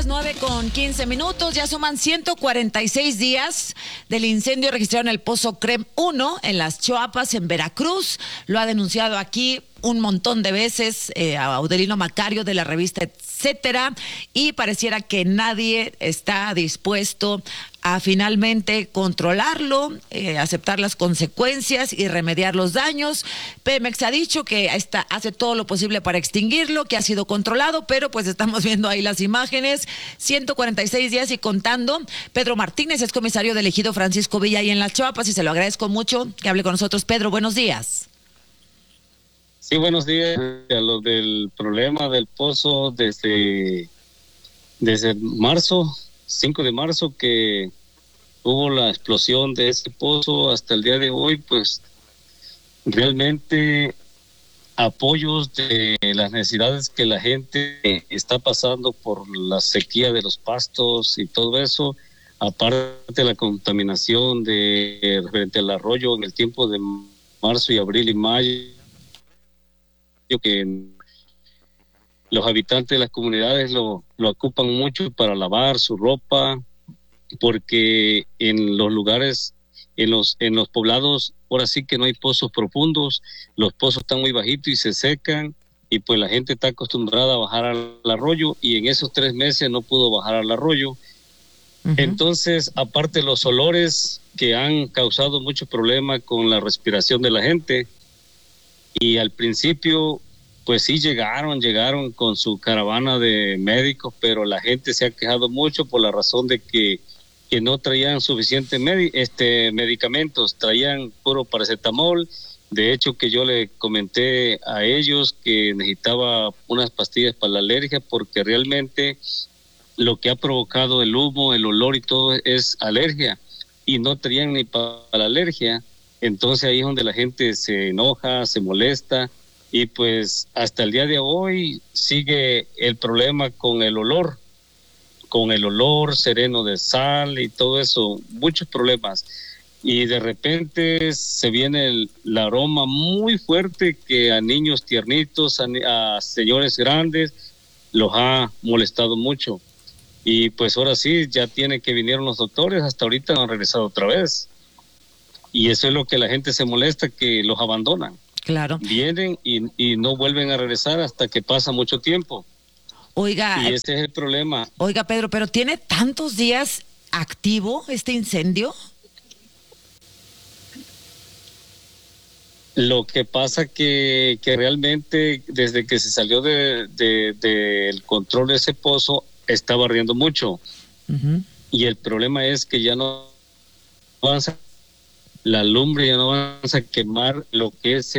las 9:15. Ya suman 146 días del incendio registrado en el Pozo CREM 1 en Las Choapas, en Veracruz. Lo ha denunciado aquí un montón de veces Audelino Macario de la revista Etcétera, y pareciera que nadie está dispuesto a finalmente controlarlo, aceptar las consecuencias y remediar los daños. Pemex ha dicho que hace todo lo posible para extinguirlo, que ha sido controlado, pero pues estamos viendo ahí las imágenes, 146 días y contando. Pedro Martínez es comisario del ejido Francisco Villa ahí en Las Choapas, y se lo agradezco mucho que hable con nosotros. Pedro, buenos días. Sí, buenos días. A lo del problema del pozo desde marzo, 5 de marzo, que hubo la explosión de ese pozo hasta el día de hoy, pues realmente apoyos de las necesidades que la gente está pasando por la sequía de los pastos y todo eso, aparte de la contaminación referente al arroyo en el tiempo de marzo y abril y mayo, que los habitantes de las comunidades lo ocupan mucho para lavar su ropa, porque en los lugares, en los poblados, ahora sí que no hay pozos profundos, los pozos están muy bajitos y se secan, y pues la gente está acostumbrada a bajar al arroyo, y en esos 3 meses no pudo bajar al arroyo. Uh-huh. Entonces, aparte de los olores que han causado mucho problema con la respiración de la gente, y al principio pues sí llegaron con su caravana de médicos, pero la gente se ha quejado mucho por la razón de que no traían suficientes medicamentos, traían puro paracetamol. De hecho, que yo le comenté a ellos que necesitaba unas pastillas para la alergia, porque realmente lo que ha provocado el humo, el olor y todo es alergia, y no traían ni para la alergia. Entonces ahí es donde la gente se enoja, se molesta, y pues hasta el día de hoy sigue el problema con el olor sereno de sal y todo eso, muchos problemas. Y de repente se viene el aroma muy fuerte que a niños tiernitos, a señores grandes, los ha molestado mucho. Y pues ahora sí, ya tiene que vinieron los doctores, hasta ahorita no han regresado otra vez. Y eso es lo que la gente se molesta, que los abandonan. Claro. Vienen y no vuelven a regresar hasta que pasa mucho tiempo. Oiga. Y ese es el problema. Oiga, Pedro, ¿pero tiene tantos días activo este incendio? Lo que pasa que realmente desde que se salió del control de ese pozo, estaba ardiendo mucho. Uh-huh. Y el problema es que ya no avanza la lumbre, ya no vamos a quemar lo que es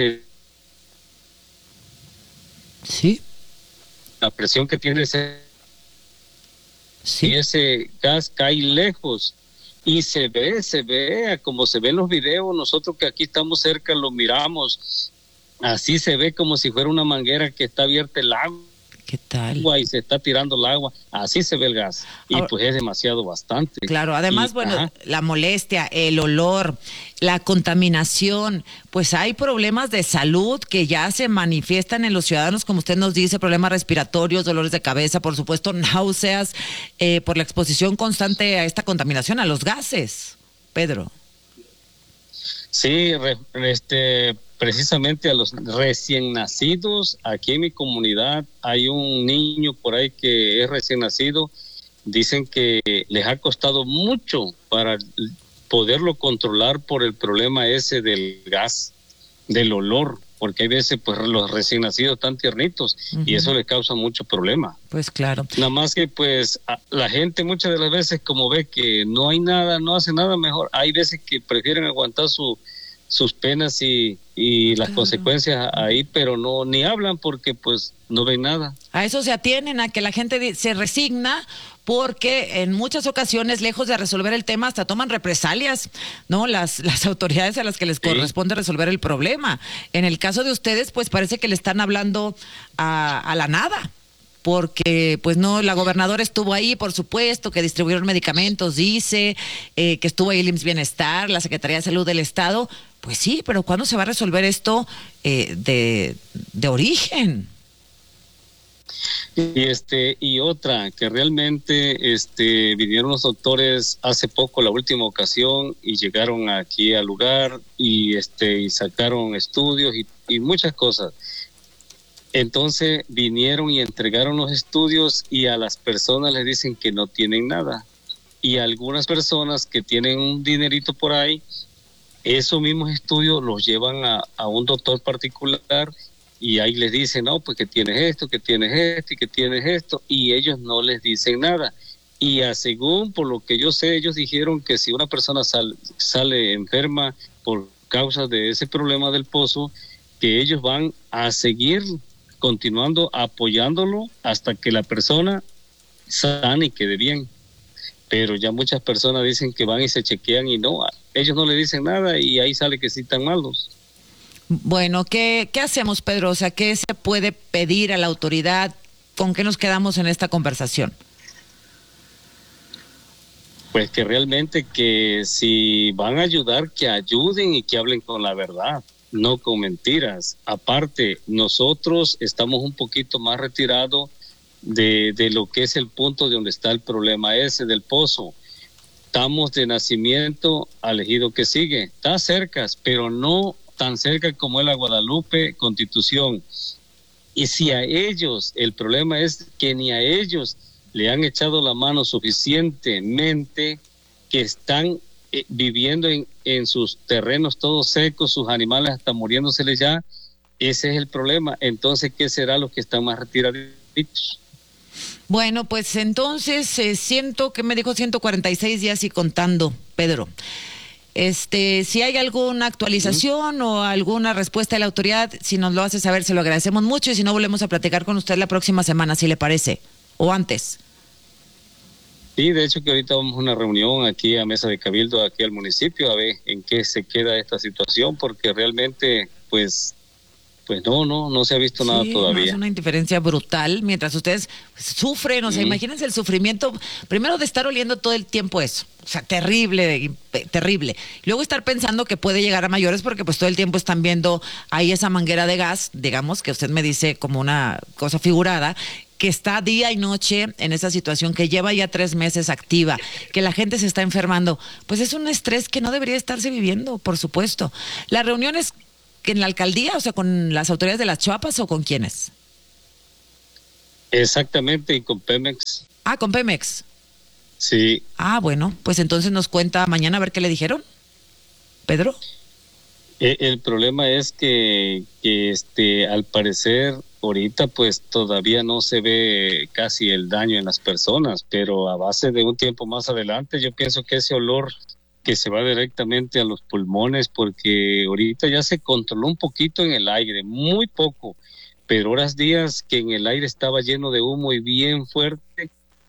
sí, la presión que tiene ese, sí. Y ese gas cae lejos y se ve como se ve en los videos. Nosotros que aquí estamos cerca lo miramos, así se ve como si fuera una manguera que está abierta el agua. ¿Qué tal? Y se está tirando el agua, así se ve el gas. Y ahora, pues es demasiado bastante. Claro, además, la molestia, el olor, la contaminación, pues hay problemas de salud que ya se manifiestan en los ciudadanos, como usted nos dice, problemas respiratorios, dolores de cabeza, por supuesto, náuseas, por la exposición constante a esta contaminación, a los gases. Pedro. Sí, precisamente a los recién nacidos, aquí en mi comunidad hay un niño por ahí que es recién nacido, dicen que les ha costado mucho para poderlo controlar por el problema ese del gas, del olor, porque hay veces pues los recién nacidos están tiernitos. Uh-huh. Y eso les causa mucho problema. Pues claro. Nada más que pues la gente muchas de las veces, como ve que no hay nada, no hace nada mejor, hay veces que prefieren aguantar sus penas y las consecuencias ahí, pero no ni hablan porque pues no ven nada. A eso se atienen, a que la gente se resigna, porque en muchas ocasiones, lejos de resolver el tema, hasta toman represalias, ¿no? Las autoridades a las que les corresponde resolver el problema. En el caso de ustedes, pues parece que le están hablando a la nada, porque pues no, la gobernadora estuvo ahí, por supuesto, que distribuyeron medicamentos, dice, que estuvo ahí el IMSS Bienestar, la Secretaría de Salud del Estado. Pues sí, pero ¿cuándo se va a resolver esto de origen? Y otra, que realmente vinieron los doctores hace poco, la última ocasión, y llegaron aquí al lugar y sacaron estudios y muchas cosas. Entonces vinieron y entregaron los estudios y a las personas les dicen que no tienen nada. Y algunas personas que tienen un dinerito por ahí, esos mismos estudios los llevan a un doctor particular y ahí les dicen, no, pues que tienes esto y que tienes esto, y ellos no les dicen nada. Y según por lo que yo sé, ellos dijeron que si una persona sale enferma por causa de ese problema del pozo, que ellos van a seguir continuando apoyándolo hasta que la persona sane y quede bien. Pero ya muchas personas dicen que van y se chequean y no, ellos no le dicen nada y ahí sale que sí están malos. Bueno, ¿qué hacemos, Pedro? O sea, ¿qué se puede pedir a la autoridad? ¿Con qué nos quedamos en esta conversación? Pues que realmente que si van a ayudar, que ayuden y que hablen con la verdad, no con mentiras. Aparte, nosotros estamos un poquito más retirados de lo que es el punto de donde está el problema ese del pozo. Estamos de Nacimiento al Ejido que sigue. Está cerca, pero no tan cerca como es la Guadalupe Constitución. Y si a ellos, el problema es que ni a ellos le han echado la mano suficientemente, que están viviendo en sus terrenos todos secos, sus animales hasta muriéndoseles ya. Ese es el problema. Entonces, ¿qué será los que están más retiraditos? Bueno, pues entonces siento que me dijo 146 días y contando, Pedro. Si hay alguna actualización o alguna respuesta de la autoridad, si nos lo hace saber, se lo agradecemos mucho, y si no, volvemos a platicar con usted la próxima semana, si le parece, o antes. Sí, de hecho que ahorita vamos a una reunión aquí a Mesa de Cabildo, aquí al municipio, a ver en qué se queda esta situación, porque realmente, pues no se ha visto nada todavía. No, es una indiferencia brutal, mientras ustedes sufren, o sea, imagínense el sufrimiento, primero de estar oliendo todo el tiempo eso, o sea, terrible, terrible. Luego estar pensando que puede llegar a mayores porque pues todo el tiempo están viendo ahí esa manguera de gas, digamos, que usted me dice como una cosa figurada, que está día y noche en esa situación, que lleva ya 3 meses activa, que la gente se está enfermando. Pues es un estrés que no debería estarse viviendo, por supuesto. Las reuniones en la alcaldía, o sea, con las autoridades de las Choapas, ¿o con quiénes? Exactamente, y con Pemex. Ah, con Pemex. Sí. Ah, bueno, pues entonces nos cuenta mañana a ver qué le dijeron, Pedro. El problema es que al parecer ahorita pues todavía no se ve casi el daño en las personas, pero a base de un tiempo más adelante yo pienso que ese olor que se va directamente a los pulmones, porque ahorita ya se controló un poquito en el aire, muy poco, pero horas días que en el aire estaba lleno de humo y bien fuerte.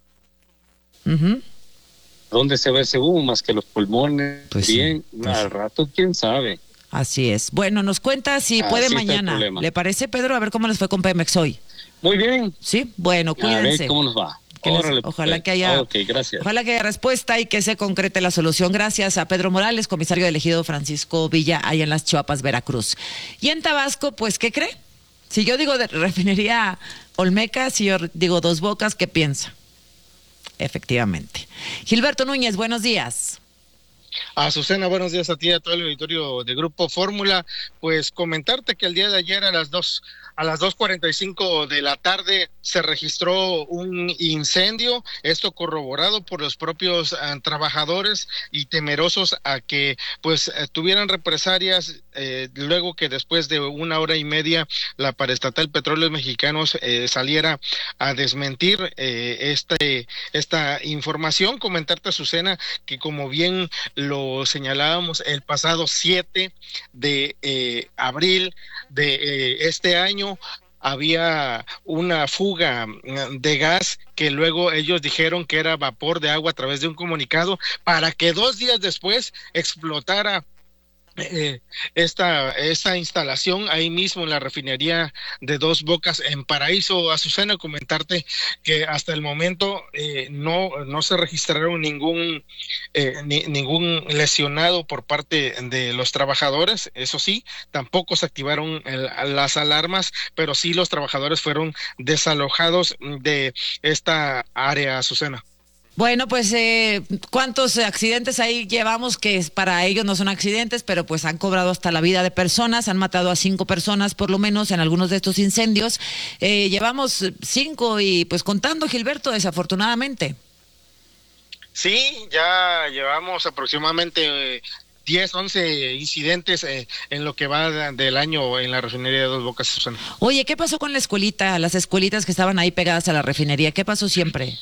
¿Dónde se ve ese humo más que los pulmones? Pues bien, sí, pues al rato quién sabe. Así es. Bueno, nos cuenta si puede mañana. ¿Le parece, Pedro? A ver cómo les fue con Pemex hoy. Muy bien. Sí, bueno, cuídense. A ver cómo nos va. Ojalá que haya, gracias. Ojalá que haya respuesta y que se concrete la solución. Gracias a Pedro Morales, comisario del Ejido Francisco Villa, allá en las Choapas, Veracruz. Y en Tabasco, pues, ¿qué cree? Si yo digo de refinería Olmeca, si yo digo Dos Bocas, ¿qué piensa? Efectivamente. Gilberto Núñez, buenos días. Azucena, buenos días a ti y a todo el auditorio de Grupo Fórmula. Pues comentarte que el día de ayer a las 2:45 de la tarde se registró un incendio, esto corroborado por los propios trabajadores y temerosos a que pues tuvieran represalias luego que después de 1 hora y media la Paraestatal Petróleos Mexicanos saliera a desmentir esta información. Comentarte, Azucena, que como bien lo señalábamos el pasado 7 de abril de este año, había una fuga de gas que luego ellos dijeron que era vapor de agua a través de un comunicado, para que 2 días después explotara esta instalación ahí mismo en la refinería de Dos Bocas en Paraíso. Azucena, comentarte que hasta el momento no se registraron ningún lesionado por parte de los trabajadores. Eso sí, tampoco se activaron las alarmas, pero sí los trabajadores fueron desalojados de esta área, Azucena. Bueno, pues ¿cuántos accidentes ahí llevamos que para ellos no son accidentes, pero pues han cobrado hasta la vida de personas, han matado a 5 personas por lo menos en algunos de estos incendios? Llevamos 5 y pues contando, Gilberto, desafortunadamente. Sí, ya llevamos aproximadamente 10, 11 incidentes en lo que va del año en la refinería de Dos Bocas, Susana. Oye, ¿qué pasó con la escuelita, las escuelitas que estaban ahí pegadas a la refinería? ¿Qué pasó siempre?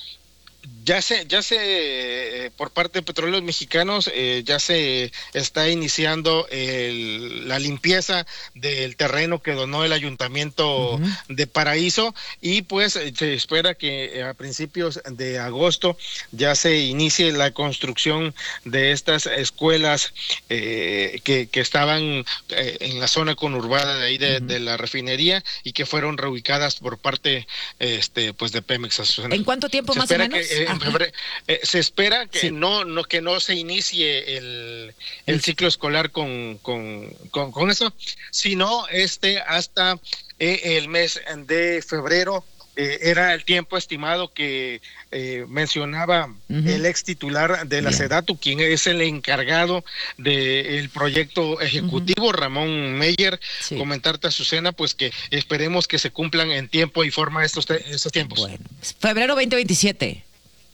Por parte de Petróleos Mexicanos, ya se está iniciando la limpieza del terreno que donó el Ayuntamiento de Paraíso, y pues se espera que a principios de agosto ya se inicie la construcción de estas escuelas que estaban en la zona conurbada de ahí de la refinería y que fueron reubicadas por parte pues de Pemex. ¿En cuánto tiempo más o menos? Se espera que no se inicie el ciclo escolar con eso, sino hasta el mes de febrero. Era el tiempo estimado que mencionaba el ex titular de la SEDATU, quien es el encargado del proyecto ejecutivo, Ramón Meyer. Sí. Comentarte, Azucena, pues que esperemos que se cumplan en tiempo y forma estos tiempos. Bueno, febrero 2027.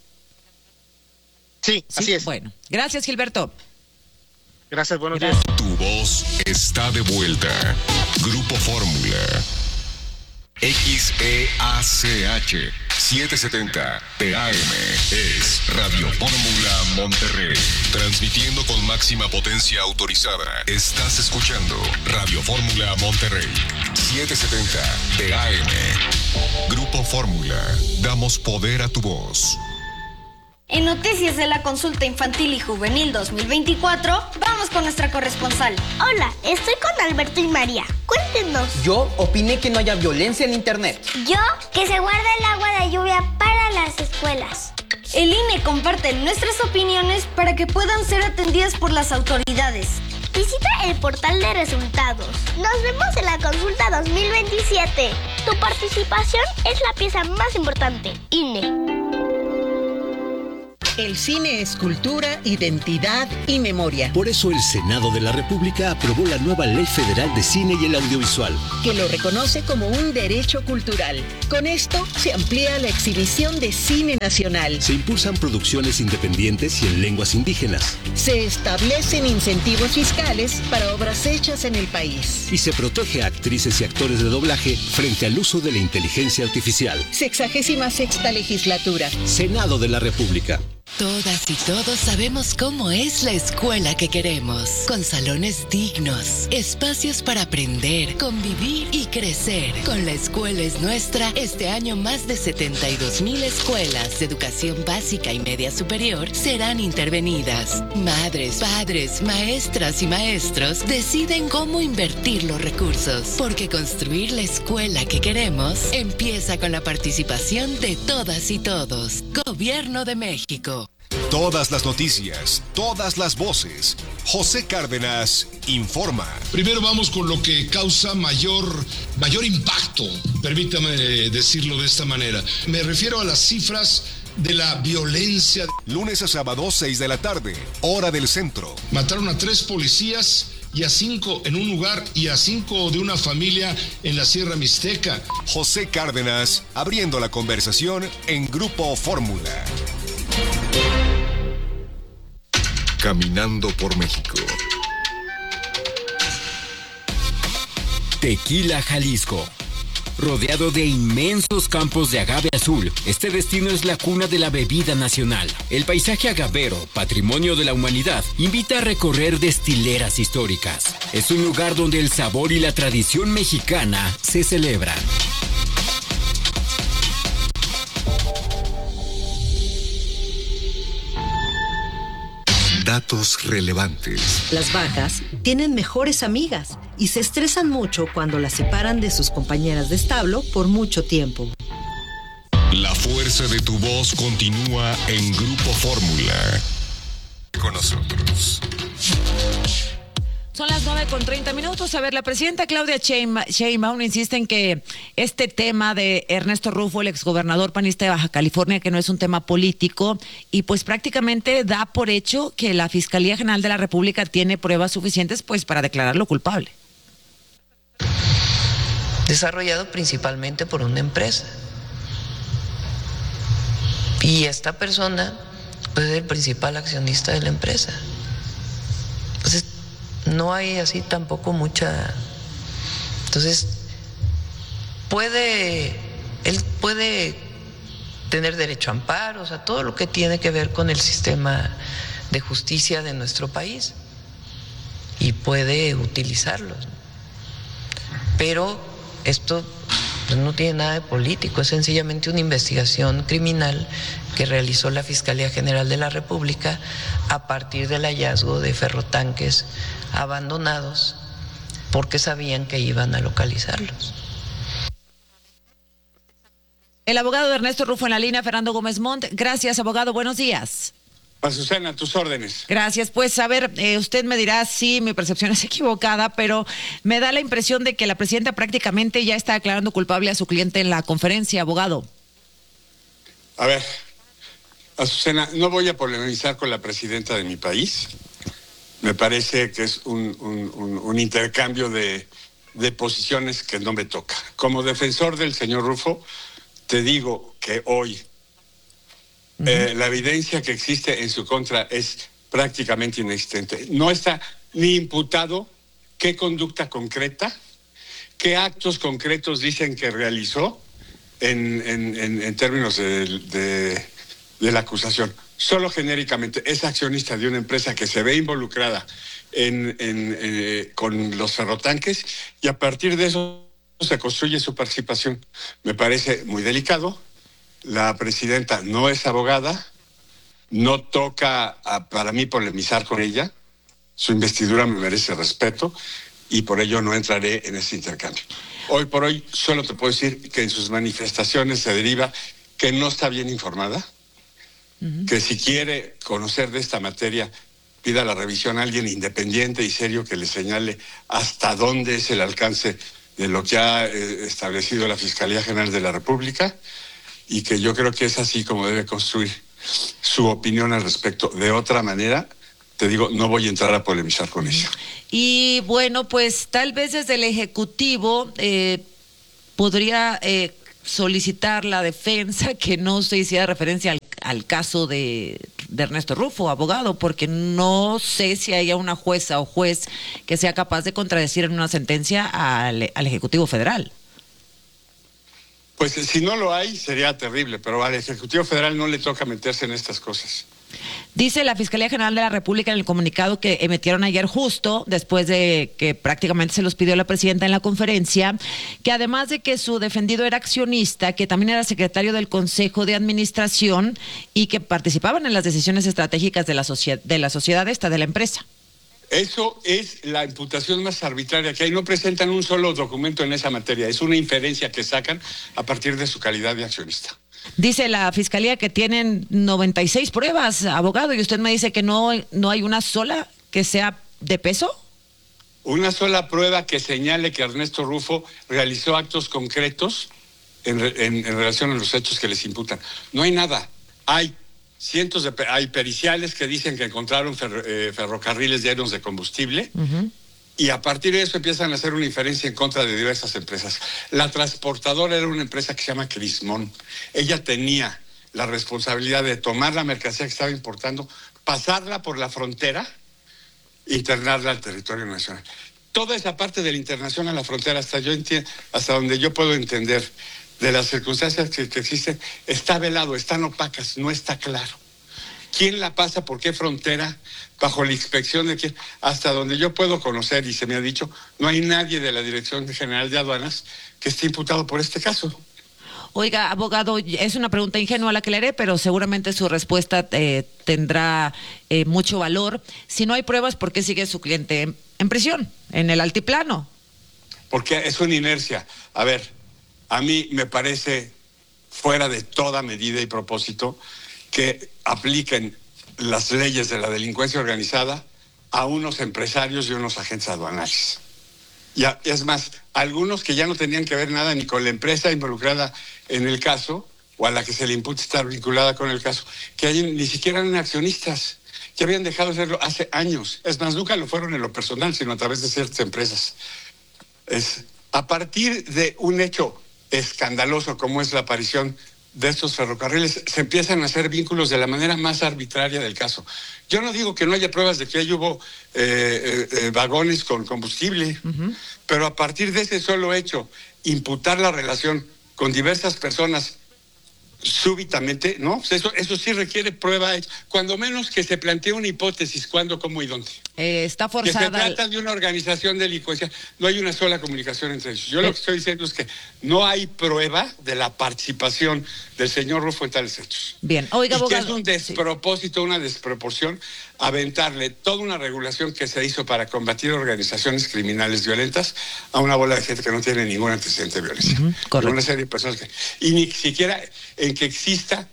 Sí, así es. Bueno, gracias, Gilberto. Gracias, buenos días. Tu voz está de vuelta. Grupo Fórmula. XEACH 770 PM es Radio Fórmula Monterrey. Transmitiendo con máxima potencia autorizada. Estás escuchando Radio Fórmula Monterrey 770 PM. Grupo Fórmula. Damos poder a tu voz. En noticias de la consulta infantil y juvenil 2024, vamos con nuestra corresponsal. Hola, estoy con Alberto y María. Cuéntenos. Yo opiné que no haya violencia en internet. Yo, que se guarde el agua de lluvia para las escuelas. El INE comparte nuestras opiniones para que puedan ser atendidas por las autoridades. Visita el portal de resultados. Nos vemos en la consulta 2027. Tu participación es la pieza más importante. INE. El cine es cultura, identidad y memoria. Por eso el Senado de la República aprobó la nueva Ley Federal de Cine y el Audiovisual, que lo reconoce como un derecho cultural. Con esto se amplía la exhibición de cine nacional. Se impulsan producciones independientes y en lenguas indígenas. Se establecen incentivos fiscales para obras hechas en el país. Y se protege a actrices y actores de doblaje frente al uso de la inteligencia artificial. 66ª legislatura. Senado de la República. Todas y todos sabemos cómo es la escuela que queremos, con salones dignos, espacios para aprender, convivir y crecer. Con La Escuela es Nuestra, este año más de 72,000 escuelas de educación básica y media superior serán intervenidas. Madres, padres, maestras y maestros deciden cómo invertir los recursos, porque construir la escuela que queremos empieza con la participación de todas y todos. Gobierno de México. Todas las noticias, todas las voces. José Cárdenas informa. Primero vamos con lo que causa mayor impacto, permítame decirlo de esta manera. Me refiero a las cifras de la violencia. Lunes a sábado, 6 de la tarde, hora del centro. Mataron a 3 policías y a 5 en un lugar y a 5 de una familia en la Sierra Mixteca. José Cárdenas, abriendo la conversación en Grupo Fórmula. Caminando por México. Tequila, Jalisco. Rodeado de inmensos campos de agave azul, este destino es la cuna de la bebida nacional. El paisaje agavero, patrimonio de la humanidad, invita a recorrer destileras históricas. Es un lugar donde el sabor y la tradición mexicana se celebran. Datos relevantes. Las vacas tienen mejores amigas y se estresan mucho cuando las separan de sus compañeras de establo por mucho tiempo. La fuerza de tu voz continúa en Grupo Fórmula. Con nosotros. Son las 9:30. A ver, la presidenta Claudia Sheinbaum insiste en que este tema de Ernesto Rufo, el exgobernador panista de Baja California, que no es un tema político, y pues prácticamente da por hecho que la Fiscalía General de la República tiene pruebas suficientes pues para declararlo culpable. Desarrollado principalmente por una empresa. Y esta persona pues, es el principal accionista de la empresa. Entonces, no hay así tampoco mucha... Entonces, él puede tener derecho a amparo, o sea, todo lo que tiene que ver con el sistema de justicia de nuestro país, y puede utilizarlos. Pero esto pues, no tiene nada de político, es sencillamente una investigación criminal que realizó la Fiscalía General de la República a partir del hallazgo de ferrotanques abandonados porque sabían que iban a localizarlos. El abogado de Ernesto Rufo en la línea, Fernando Gómez Montt. Gracias, abogado. Buenos días. Azucena, a tus órdenes. Gracias. Pues, a ver, usted me dirá si mi percepción es equivocada, pero me da la impresión de que la presidenta prácticamente ya está declarando culpable a su cliente en la conferencia, abogado. A ver, Azucena, no voy a polemizar con la presidenta de mi país. Me parece que es un intercambio de posiciones que no me toca. Como defensor del señor Rufo, te digo que hoy la evidencia que existe en su contra es prácticamente inexistente. No está ni imputado qué conducta concreta, qué actos concretos dicen que realizó en términos de la acusación. Solo genéricamente es accionista de una empresa que se ve involucrada con los ferrotanques, y a partir de eso se construye su participación. Me parece muy delicado. La presidenta no es abogada, no toca para mí polemizar con ella. Su investidura me merece respeto y por ello no entraré en ese intercambio. Hoy por hoy solo te puedo decir que en sus manifestaciones se deriva que no está bien informada, que si quiere conocer de esta materia pida la revisión a alguien independiente y serio que le señale hasta dónde es el alcance de lo que ha establecido la Fiscalía General de la República, y que yo creo que es así como debe construir su opinión al respecto. De otra manera, te digo, no voy a entrar a polemizar con ella. Y bueno, pues tal vez desde el Ejecutivo podría solicitar la defensa que no se hiciera referencia al caso de Ernesto Rufo, abogado, porque no sé si haya una jueza o juez que sea capaz de contradecir en una sentencia al Ejecutivo Federal. Pues si no lo hay, sería terrible, pero al Ejecutivo Federal no le toca meterse en estas cosas. Dice la Fiscalía General de la República en el comunicado que emitieron ayer, justo después de que prácticamente se los pidió la presidenta en la conferencia, que además de que su defendido era accionista, que también era secretario del Consejo de Administración y que participaban en las decisiones estratégicas de la sociedad esta, de la empresa. Eso es la imputación más arbitraria que hay. No presentan un solo documento en esa materia. Es una inferencia que sacan a partir de su calidad de accionista. Dice la Fiscalía que tienen 96 pruebas, abogado, y usted me dice que no hay una sola que sea de peso. Una sola prueba que señale que Ernesto Rufo realizó actos concretos en relación a los hechos que les imputan. No hay nada. Hay periciales que dicen que encontraron ferrocarriles llenos de combustible, y a partir de eso empiezan a hacer una inferencia en contra de diversas empresas. La transportadora era una empresa que se llama Crismón. Ella tenía la responsabilidad de tomar la mercancía que estaba importando, pasarla por la frontera, internarla al territorio nacional. Toda esa parte de la internación a la frontera, hasta donde yo puedo entender de las circunstancias que existen, está velado, están opacas, no está claro. ¿Quién la pasa? ¿Por qué frontera? ¿Bajo la inspección de quién? Hasta donde yo puedo conocer, y se me ha dicho, no hay nadie de la Dirección General de Aduanas que esté imputado por este caso. Oiga, abogado, es una pregunta ingenua la que le haré, pero seguramente su respuesta tendrá mucho valor. Si no hay pruebas, ¿por qué sigue su cliente en prisión, en el altiplano? Porque es una inercia. A ver, a mí me parece fuera de toda medida y propósito que apliquen las leyes de la delincuencia organizada a unos empresarios y unos agentes aduanales. Ya, es más, algunos que ya no tenían que ver nada ni con la empresa involucrada en el caso, o a la que se le imputa estar vinculada con el caso, que ni siquiera eran accionistas, que habían dejado de serlo hace años. Es más, nunca lo fueron en lo personal, sino a través de ciertas empresas. A partir de un hecho escandaloso como es la aparición de estos ferrocarriles, se empiezan a hacer vínculos de la manera más arbitraria del caso. Yo no digo que no haya pruebas de que ahí hubo vagones con combustible, pero a partir de ese solo hecho, imputar la relación con diversas personas súbitamente, ¿no? Eso sí requiere prueba, cuando menos que se plantee una hipótesis, cuándo, cómo y dónde. Está forzada. Que se trata de una organización delincuencial, no hay una sola comunicación entre ellos. Yo lo que estoy diciendo es que no hay prueba de la participación del señor Rufo en tales hechos. Bien, oiga, y abogado. Que es un despropósito, una desproporción, aventarle toda una regulación que se hizo para combatir organizaciones criminales violentas a una bola de gente que no tiene ningún antecedente de violencia. Correcto. Una serie de personas y ni siquiera en que exista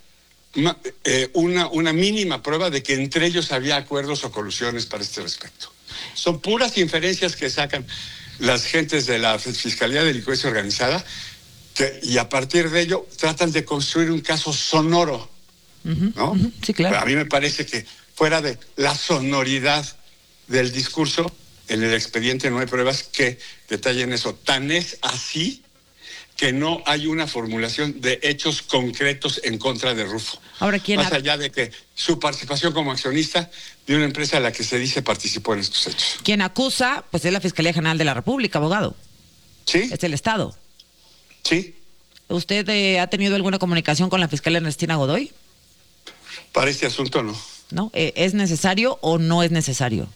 una mínima prueba de que entre ellos había acuerdos o colusiones para este respecto. Son puras inferencias que sacan las gentes de la Fiscalía de Delincuencia Organizada y a partir de ello tratan de construir un caso sonoro, ¿no? Sí, claro. A mí me parece que fuera de la sonoridad del discurso, en el expediente no hay pruebas que detallen eso. Tan es así que no hay una formulación de hechos concretos en contra de Rufo. Ahora, más allá de que su participación como accionista de una empresa a la que se dice participó en estos hechos. Quien acusa, pues es la Fiscalía General de la República, abogado. Sí. Es el Estado. Sí. ¿Usted ha tenido alguna comunicación con la fiscal Ernestina Godoy? Para este asunto no. ¿No? ¿Es necesario o no es necesario?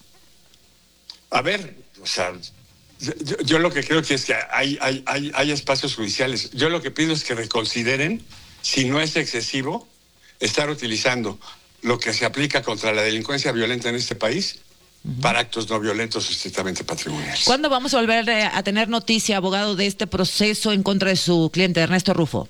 A ver, o sea, yo lo que creo que es que hay espacios judiciales. Yo lo que pido es que reconsideren, si no es excesivo, estar utilizando lo que se aplica contra la delincuencia violenta en este país para actos no violentos estrictamente patrimoniales. ¿Cuándo vamos a volver a tener noticia, abogado, de este proceso en contra de su cliente, Ernesto Rufo?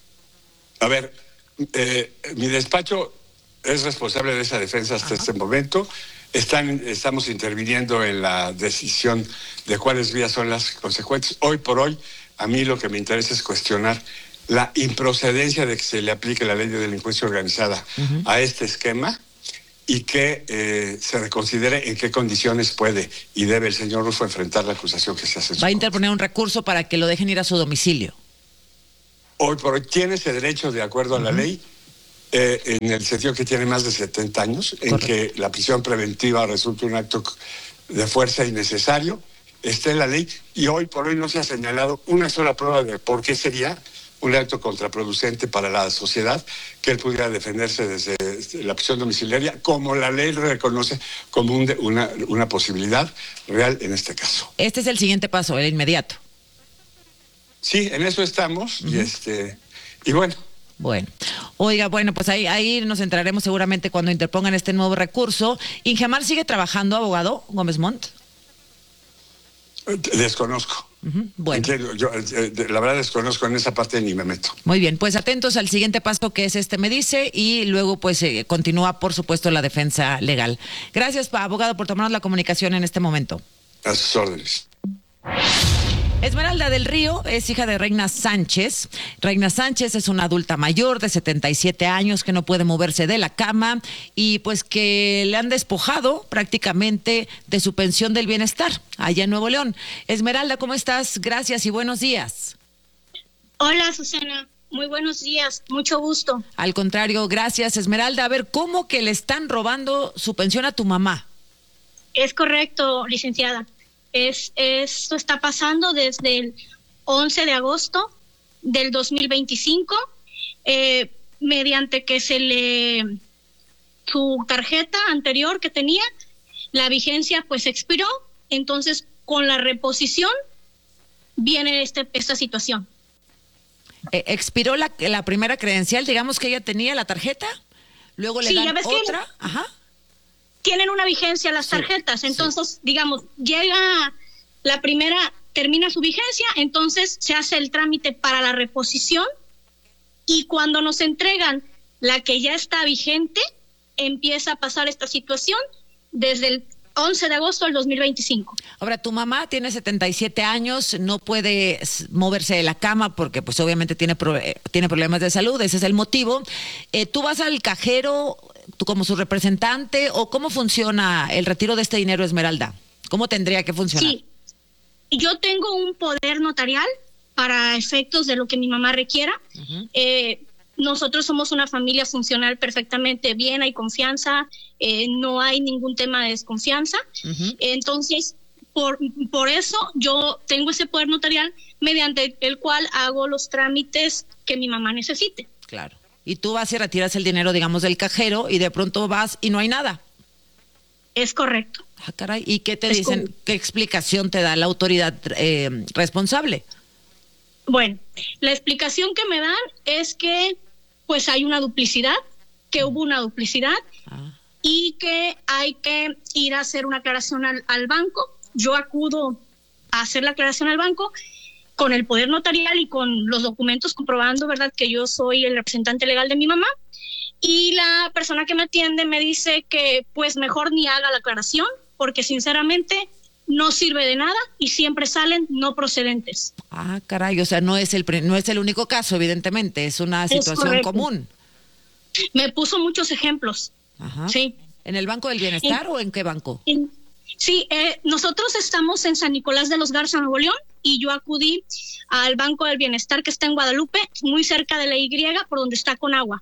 A ver, mi despacho es responsable de esa defensa hasta este momento. Estamos interviniendo en la decisión de cuáles vías son las consecuencias. Hoy por hoy, a mí lo que me interesa es cuestionar la improcedencia de que se le aplique la ley de delincuencia organizada a este esquema y que se reconsidere en qué condiciones puede y debe el señor Rufo enfrentar la acusación que se hace. Va a interponer un recurso para que lo dejen ir a su domicilio. Hoy por hoy tiene ese derecho de acuerdo a la ley, en el sentido que tiene más de 70 años, en que la prisión preventiva resulta un acto de fuerza innecesario, está en la ley y hoy por hoy no se ha señalado una sola prueba de por qué sería un acto contraproducente para la sociedad que él pudiera defenderse desde la prisión domiciliaria, como la ley reconoce como una posibilidad real en este caso. Este es el siguiente paso, el inmediato. Sí, en eso estamos y bueno. Bueno, oiga, pues ahí nos enteraremos seguramente cuando interpongan este nuevo recurso. ¿Ingemar sigue trabajando, abogado Gómez Montt? Desconozco. Bueno. Yo, la verdad desconozco en esa parte, ni me meto. Muy bien, pues atentos al siguiente paso que es me dice, y luego pues continúa por supuesto la defensa legal. Gracias, abogado, por tomarnos la comunicación en este momento. A sus órdenes. Esmeralda del Río es hija de Reina Sánchez. Reina Sánchez es una adulta mayor de 77 años que no puede moverse de la cama y pues que le han despojado prácticamente de su pensión del bienestar allá en Nuevo León. Esmeralda, ¿cómo estás? Gracias y buenos días. Hola, Susana. Muy buenos días. Mucho gusto. Al contrario, gracias, Esmeralda. A ver, ¿cómo que le están robando su pensión a tu mamá? Es correcto, licenciada. Esto está pasando desde el 11 de agosto del 2025, mediante que su tarjeta anterior que tenía, la vigencia pues expiró, entonces con la reposición viene esta situación. expiró la primera credencial, digamos que ella tenía la tarjeta, luego le dan otra. Ajá. Tienen una vigencia las tarjetas, entonces, digamos, llega la primera, termina su vigencia, entonces se hace el trámite para la reposición y cuando nos entregan la que ya está vigente, empieza a pasar esta situación desde el 11 de agosto del 2025. Ahora, tu mamá tiene 77 años, no puede moverse de la cama porque pues obviamente tiene problemas de salud, ese es el motivo. ¿Tú vas al cajero, tú como su representante, o cómo funciona el retiro de este dinero, Esmeralda? ¿Cómo tendría que funcionar? Sí, yo tengo un poder notarial para efectos de lo que mi mamá requiera. Uh-huh. Nosotros somos una familia funcional perfectamente bien, hay confianza, no hay ningún tema de desconfianza. Uh-huh. Entonces, por eso yo tengo ese poder notarial mediante el cual hago los trámites que mi mamá necesite. Claro. Y tú vas y retiras el dinero, digamos, del cajero y de pronto vas y no hay nada. Es correcto. Ah, caray. ¿Y qué te dicen? ¿Qué explicación te da la autoridad responsable? Bueno, la explicación que me dan es que pues hay una duplicidad, que hubo una duplicidad y que hay que ir a hacer una aclaración al banco. Yo acudo a hacer la aclaración al banco con el poder notarial y con los documentos comprobando, ¿verdad?, que yo soy el representante legal de mi mamá. Y la persona que me atiende me dice que pues mejor ni haga la aclaración porque sinceramente no sirve de nada y siempre salen no procedentes. Ah, caray, o sea, no es el único caso, evidentemente, es una situación común. Me puso muchos ejemplos. Ajá. Sí. ¿En el Banco del Bienestar o en qué banco? Sí, nosotros estamos en San Nicolás de los Garza, Nuevo León, y yo acudí al Banco del Bienestar que está en Guadalupe, muy cerca de la Y, por donde está Conagua.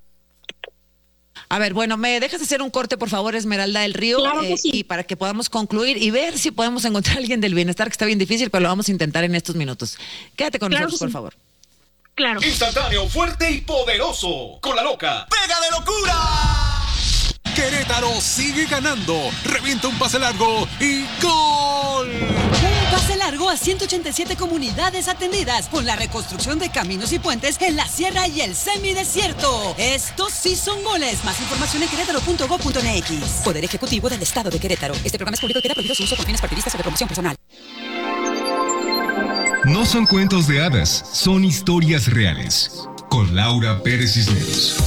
A ver, bueno, ¿me dejas hacer un corte, por favor, Esmeralda del Río? Claro que sí. Y para que podamos concluir y ver si podemos encontrar a alguien del bienestar, que está bien difícil, pero lo vamos a intentar en estos minutos. Quédate con nosotros, por favor. Claro. Instantáneo, fuerte y poderoso. Con la loca. ¡Pega de locura! Querétaro sigue ganando. Revienta un pase largo y ¡gol! Un pase largo a 187 comunidades atendidas con la reconstrucción de caminos y puentes en la sierra y el semidesierto. Estos sí son goles. Más información en querétaro.gov.mx. Poder Ejecutivo del Estado de Querétaro. Este programa es público y queda prohibido su uso con fines partidistas o de promoción personal. No son cuentos de hadas, son historias reales. Con Laura Pérez Cisneros.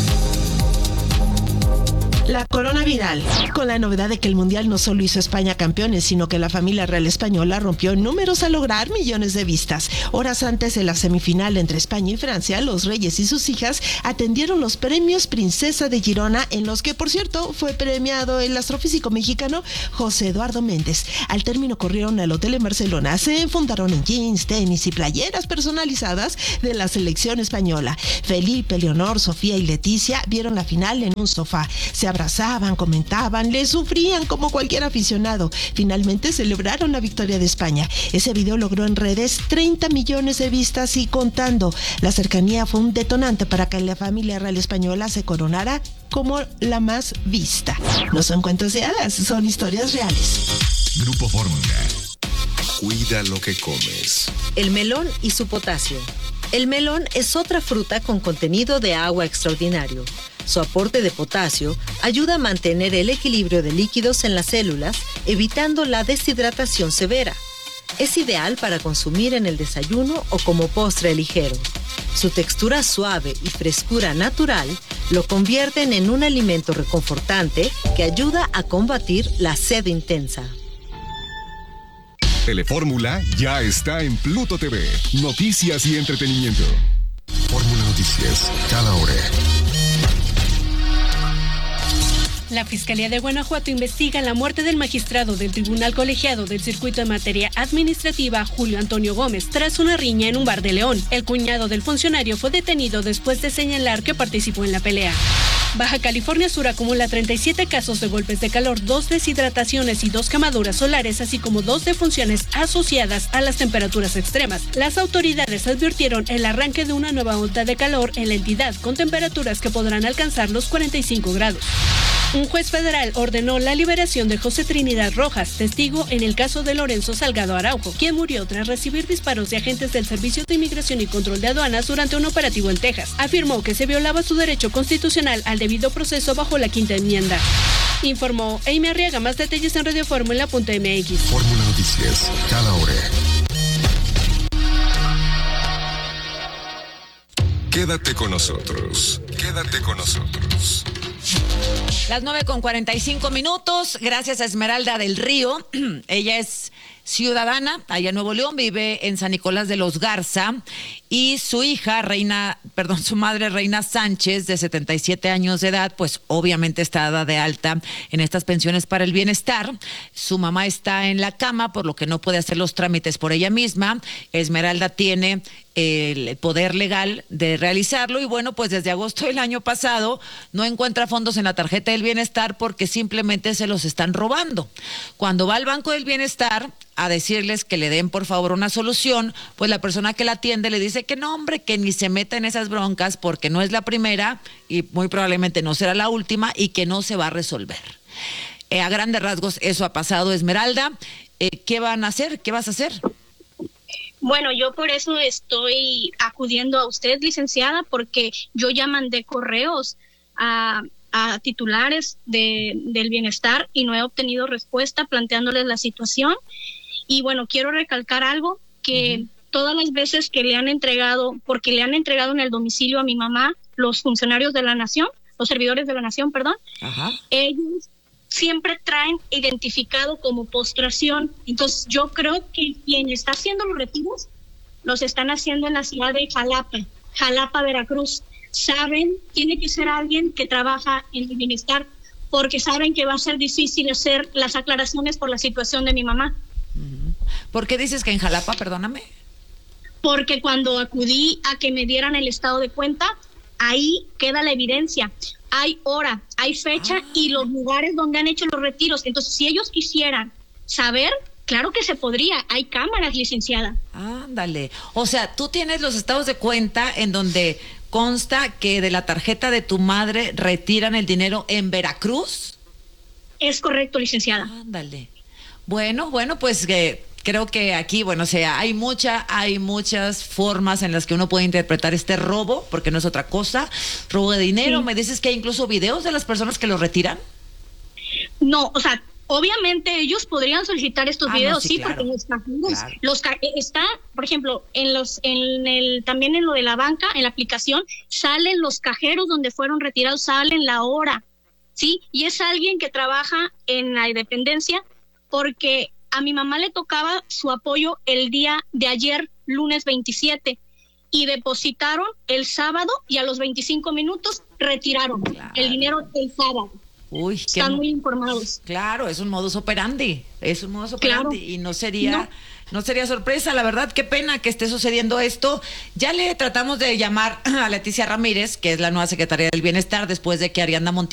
La corona viral, con la novedad de que el Mundial no solo hizo a España campeones, sino que la familia real española rompió números al lograr millones de vistas. Horas antes de la semifinal entre España y Francia, los reyes y sus hijas atendieron los premios Princesa de Girona, en los que, por cierto, fue premiado el astrofísico mexicano José Eduardo Méndez. Al término corrieron al hotel en Barcelona, se enfundaron en jeans, tenis y playeras personalizadas de la selección española. Felipe, Leonor, Sofía y Leticia vieron la final en un sofá. Se abrazaban, comentaban, le sufrían como cualquier aficionado. Finalmente celebraron la victoria de España. Ese video logró en redes 30 millones de vistas y contando. La cercanía fue un detonante para que la familia real española se coronara como la más vista. No son cuentos de hadas, son historias reales. Grupo Fórmula. Cuida lo que comes. El melón y su potasio. El melón es otra fruta con contenido de agua extraordinario. Su aporte de potasio ayuda a mantener el equilibrio de líquidos en las células, evitando la deshidratación severa. Es ideal para consumir en el desayuno o como postre ligero. Su textura suave y frescura natural lo convierten en un alimento reconfortante que ayuda a combatir la sed intensa. Telefórmula ya está en Pluto TV. Noticias y entretenimiento. Fórmula Noticias, cada hora. La Fiscalía de Guanajuato investiga la muerte del magistrado del Tribunal Colegiado del Circuito en Materia Administrativa, Julio Antonio Gómez, tras una riña en un bar de León. El cuñado del funcionario fue detenido después de señalar que participó en la pelea. Baja California Sur acumula 37 casos de golpes de calor, 2 deshidrataciones y 2 quemaduras solares, así como 2 defunciones asociadas a las temperaturas extremas. Las autoridades advirtieron el arranque de una nueva ola de calor en la entidad, con temperaturas que podrán alcanzar los 45 grados. Un juez federal ordenó la liberación de José Trinidad Rojas, testigo en el caso de Lorenzo Salgado Araujo, quien murió tras recibir disparos de agentes del Servicio de Inmigración y Control de Aduanas durante un operativo en Texas. Afirmó que se violaba su derecho constitucional al debido proceso bajo la Quinta Enmienda. Informó Amy Arriaga. Más detalles en radioformula.mx. Fórmula Noticias, cada hora. Quédate con nosotros. Quédate con nosotros. Las 9:45. Gracias a Esmeralda del Río. Ella es ciudadana allá en Nuevo León, vive en San Nicolás de los Garza, y su su madre Reina Sánchez, de 77 años de edad, pues obviamente está dada de alta en estas pensiones para el bienestar. Su mamá está en la cama, por lo que no puede hacer los trámites por ella misma. Esmeralda tiene el poder legal de realizarlo, y bueno, pues desde agosto del año pasado no encuentra fondos en la tarjeta del bienestar porque simplemente se los están robando. Cuando va al Banco del Bienestar a decirles que le den por favor una solución, pues la persona que la atiende le dice que no, hombre, que ni se meta en esas broncas porque no es la primera y muy probablemente no será la última, y que no se va a resolver. A grandes rasgos eso ha pasado, Esmeralda. ¿Qué van a hacer? ¿Qué vas a hacer? Bueno, yo por eso estoy acudiendo a usted, licenciada, porque yo ya mandé correos a titulares del bienestar y no he obtenido respuesta planteándoles la situación. Y bueno, quiero recalcar algo, que todas las veces que le han entregado, porque le han entregado en el domicilio a mi mamá los funcionarios de la nación, los servidores de la nación, perdón, ellos siempre traen identificado como postración. Entonces yo creo que quien está haciendo los retiros los están haciendo en la ciudad de Jalapa, Veracruz. Saben, tiene que ser alguien que trabaja en el bienestar, porque saben que va a ser difícil hacer las aclaraciones por la situación de mi mamá. ¿Por qué dices que en Jalapa, perdóname? Porque cuando acudí a que me dieran el estado de cuenta, ahí queda la evidencia. Hay hora, hay fecha y los lugares donde han hecho los retiros. Entonces, si ellos quisieran saber, claro que se podría. Hay cámaras, licenciada. Ándale. O sea, tú tienes los estados de cuenta en donde consta que de la tarjeta de tu madre retiran el dinero en Veracruz. Es correcto, licenciada. Ándale. Bueno, pues creo que aquí, bueno, o sea, hay muchas formas en las que uno puede interpretar este robo, porque no es otra cosa. Robo de dinero. Sí. ¿Me dices que hay incluso videos de las personas que lo retiran? No, o sea, obviamente ellos podrían solicitar estos videos, sí, claro, porque los cajeros, está, por ejemplo, también en lo de la banca, en la aplicación, salen los cajeros donde fueron retirados, salen la hora, ¿sí? Y es alguien que trabaja en la dependencia, porque a mi mamá le tocaba su apoyo el día de ayer, lunes 27, y depositaron el sábado y a los 25 minutos retiraron el dinero el sábado. Uy, están muy informados. Claro, es un modus operandi, claro. Y no sería sorpresa, la verdad. Qué pena que esté sucediendo esto. Ya le tratamos de llamar a Leticia Ramírez, que es la nueva secretaria del Bienestar, después de que Ariadna Montiel